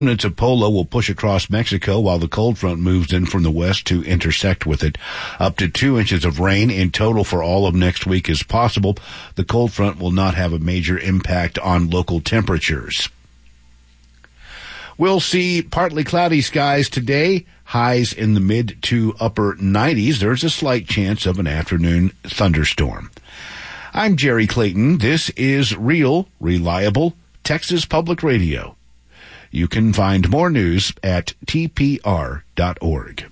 Units of Polo will push across Mexico while the cold front moves in from the west to intersect with it. Up to 2 inches of rain in total for all of next week is possible. The cold front will not have a major impact on local temperatures. We'll see partly cloudy skies today, highs in the mid to upper 90s. There's a slight chance of an afternoon thunderstorm. I'm Jerry Clayton. This is Real, Reliable Texas Public Radio. You can find more news at tpr.org.